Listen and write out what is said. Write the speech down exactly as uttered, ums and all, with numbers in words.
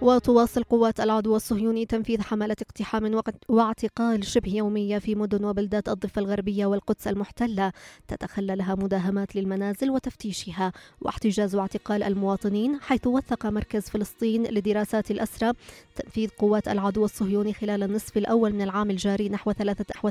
وتواصل قوات العدو الصهيوني تنفيذ حملة اقتحام وقت- واعتقال شبه يومية في مدن وبلدات الضفة الغربية والقدس المحتلة تتخللها مداهمات للمنازل وتفتيشها واحتجاز واعتقال المواطنين، حيث وثق مركز فلسطين لدراسات الأسرى تنفيذ قوات العدو الصهيوني خلال النصف الأول من العام الجاري نحو ثلاثة